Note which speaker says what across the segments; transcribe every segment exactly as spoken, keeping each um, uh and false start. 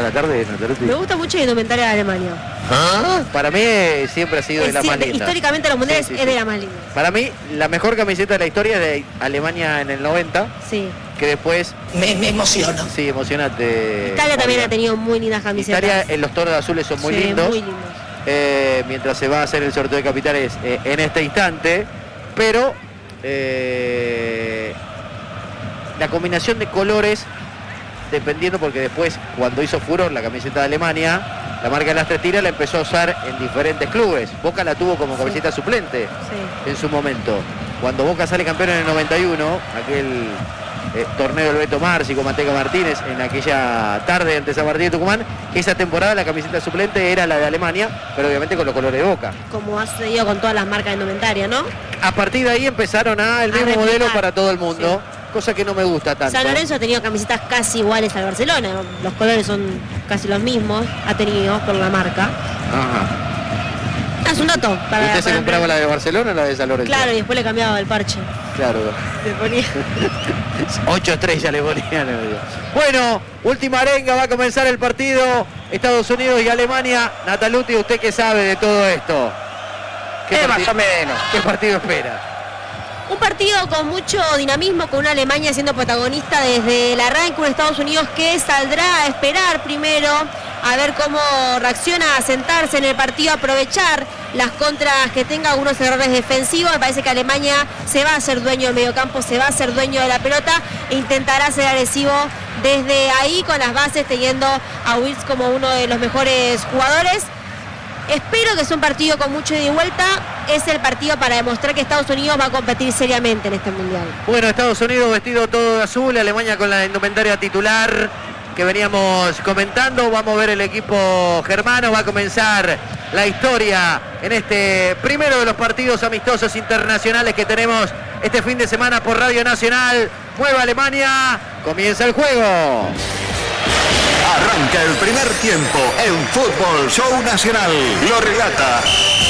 Speaker 1: la tarde, Nataluti?
Speaker 2: Me gusta mucho la indumentaria de Alemania.
Speaker 1: ¿Ah? Para mí siempre ha sido
Speaker 2: Es
Speaker 1: de la
Speaker 2: sí,
Speaker 1: más
Speaker 2: de-
Speaker 1: linda.
Speaker 2: históricamente los mundiales
Speaker 1: Sí, sí,
Speaker 2: es de
Speaker 1: sí.
Speaker 2: la más linda.
Speaker 1: Para mí, la mejor camiseta de la historia es de Alemania en el noventa,
Speaker 2: Sí.
Speaker 1: que después...
Speaker 3: Me, me emociono.
Speaker 1: Sí, emocionate.
Speaker 2: Italia también
Speaker 1: María.
Speaker 2: ha tenido muy lindas camisetas.
Speaker 1: Italia en los tonos azules son muy
Speaker 2: Sí,
Speaker 1: lindos.
Speaker 2: muy lindos.
Speaker 1: Eh, mientras se va a hacer el sorteo de capitales eh, en este instante, pero eh, la combinación de colores, dependiendo, porque después cuando hizo furor la camiseta de Alemania, la marca de las tres tiras la empezó a usar en diferentes clubes. Boca la tuvo como camiseta suplente
Speaker 2: Sí.
Speaker 1: en su momento. Cuando Boca sale campeón en el noventa y uno, aquel eh, torneo del Beto Marci con Manteca Martínez en aquella tarde ante San Martín de Tucumán, esa temporada la camiseta suplente era la de Alemania, pero obviamente con los colores de Boca.
Speaker 2: Como ha sucedido con todas las marcas de indumentaria, ¿no?
Speaker 1: A partir de ahí empezaron a el
Speaker 2: A
Speaker 1: mismo
Speaker 2: replicar.
Speaker 1: modelo para todo el mundo, cosa que no me gusta tanto.
Speaker 2: San Lorenzo ha tenido camisetas casi iguales al Barcelona. Los colores son casi los mismos. Ha tenido por la marca.
Speaker 1: Ajá.
Speaker 2: Es un dato.
Speaker 1: ¿Y
Speaker 2: Para,
Speaker 1: usted se
Speaker 2: para-
Speaker 1: compraba la de Barcelona o la de San Lorenzo?
Speaker 2: Claro, y después le cambiaba el parche.
Speaker 1: Claro.
Speaker 2: Le ponía...
Speaker 1: Ocho estrellas le ponían. Bueno, última arenga, va a comenzar el partido. Estados Unidos y Alemania. Nataluti, ¿usted qué sabe de todo esto? ¿Qué
Speaker 3: Eh,
Speaker 1: parti-
Speaker 3: más o menos.
Speaker 1: ¿Qué partido espera?
Speaker 2: Un partido con mucho dinamismo, con una Alemania siendo protagonista desde el arranque, un Estados Unidos que saldrá a esperar primero, a ver cómo reacciona, a sentarse en el partido, aprovechar las contras que tenga, algunos errores defensivos. Me parece que Alemania se va a hacer dueño del mediocampo, se va a hacer dueño de la pelota e intentará ser agresivo desde ahí, con las bases, teniendo a Wills como uno de los mejores jugadores. Espero que sea un partido con mucho ida y vuelta. Es el partido para demostrar que Estados Unidos va a competir seriamente en este mundial.
Speaker 1: Bueno, Estados Unidos vestido todo de azul, Alemania con la indumentaria titular que veníamos comentando. Vamos a ver el equipo germano, va a comenzar la historia en este primero de los partidos amistosos internacionales que tenemos este fin de semana por Radio Nacional. Mueve Alemania, comienza el juego.
Speaker 4: Arranca el primer tiempo en Fútbol Show Nacional. Lo relata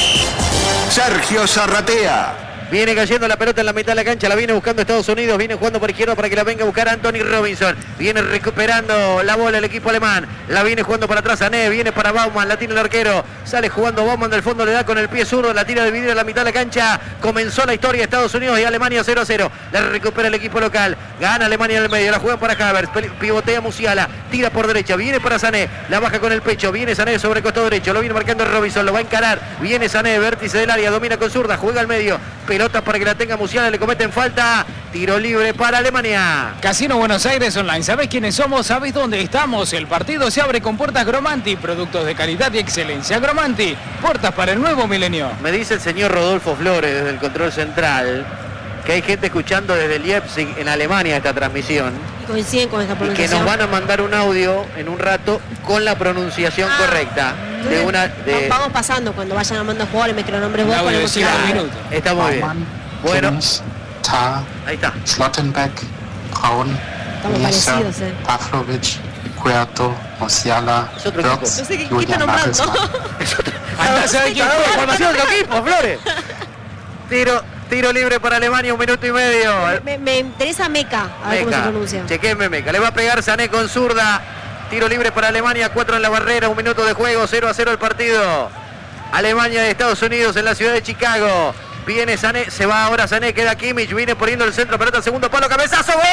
Speaker 4: Sergio Zarratea.
Speaker 1: Viene cayendo la pelota en la mitad de la cancha, la viene buscando Estados Unidos, viene jugando por izquierda para que la venga a buscar Anthony Robinson. Viene recuperando la bola el equipo alemán, la viene jugando para atrás Sané, viene para Baumann, la tiene el arquero, sale jugando Baumann del fondo, le da con el pie zurdo, la tira dividida en la mitad de la cancha. Comenzó la historia de Estados Unidos y Alemania cero a cero. La recupera el equipo local, gana Alemania en el medio, la juega para Havertz, pivotea Musiala, tira por derecha, viene para Sané, la baja con el pecho, viene Sané sobre el costado derecho, lo viene marcando Robinson, lo va a encarar, viene Sané, vértice del área, domina con zurda, juega al medio, pelotas para que la tenga Musiala, le cometen falta, tiro libre para Alemania.
Speaker 5: Casino Buenos Aires Online, ¿sabés quiénes somos? ¿Sabés dónde estamos? El partido se abre con puertas Gromanti, productos de calidad y excelencia. Gromanti, puertas para el nuevo milenio.
Speaker 1: Me dice el señor Rodolfo Flores desde el control central que hay gente escuchando desde Leipzig en Alemania esta transmisión
Speaker 2: Y coinciden con esta
Speaker 1: y que
Speaker 2: pronunciación.
Speaker 1: nos van a mandar un audio en un rato con la pronunciación
Speaker 2: Ah,
Speaker 1: correcta de una de...
Speaker 2: Vamos pasando, cuando vayan llamando a jugadores, me que los nombres vos,
Speaker 5: Un audio de
Speaker 2: ponemos
Speaker 5: cinco
Speaker 2: una-
Speaker 5: minutos.
Speaker 1: Está muy bien.
Speaker 6: Baumann,
Speaker 1: Bueno,
Speaker 6: Kimmich, Tah,
Speaker 1: ahí está.
Speaker 6: Schlottenbeck, Braun,
Speaker 2: Estamos
Speaker 6: Nieser,
Speaker 2: parecidos, eh.
Speaker 6: Pavlovic, Puerto, Musiala,
Speaker 1: Es otro
Speaker 6: Wirtz,
Speaker 2: No sé qué, qué está
Speaker 6: Julian
Speaker 2: nombrando.
Speaker 6: Nagelsmann.
Speaker 5: Andá a saber quién
Speaker 1: Está dando
Speaker 5: fue.
Speaker 1: información de los equipos, Flores. Tiro, tiro libre para Alemania, un minuto y medio.
Speaker 2: Me, me interesa Meca, a ver cómo se
Speaker 1: Meca,
Speaker 2: pronuncia.
Speaker 1: chequeme Meca, le va a pegar Sané con zurda, tiro libre para Alemania, cuatro en la barrera, un minuto de juego, cero a cero el partido. Alemania de Estados Unidos en la ciudad de Chicago. Viene Sané, se va ahora Sané, queda Kimmich, viene poniendo el centro, pelota al segundo palo, cabezazo, ¡gol!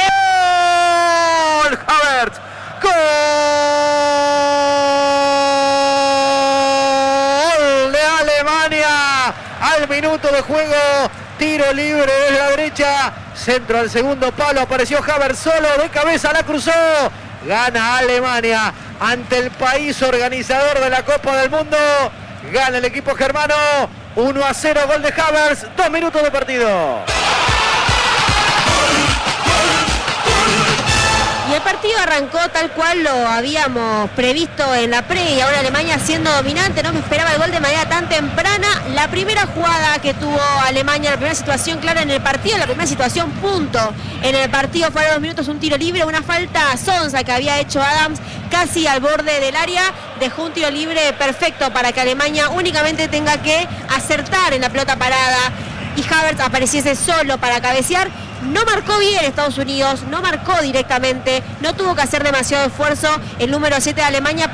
Speaker 1: Havertz, ¡gol de Alemania! Al minuto de juego, tiro libre desde la derecha, centro al segundo palo, apareció Havertz solo, de cabeza la cruzó, gana Alemania ante el país organizador de la Copa del Mundo, gana el equipo germano, uno a cero, gol de Havertz, dos minutos de partido.
Speaker 2: Y el partido arrancó tal cual lo habíamos previsto en la pre, y ahora Alemania siendo dominante. No me esperaba el gol de manera tan temprana. La primera jugada que tuvo Alemania, la primera situación clara en el partido, la primera situación punto en el partido fue a los dos minutos, un tiro libre, una falta a Sonsa que había hecho Adams casi al borde del área, dejó un tiro libre perfecto para que Alemania únicamente tenga que acertar en la pelota parada y Havertz apareciese solo para cabecear. No marcó bien Estados Unidos, no marcó directamente, no tuvo que hacer demasiado esfuerzo el número siete de Alemania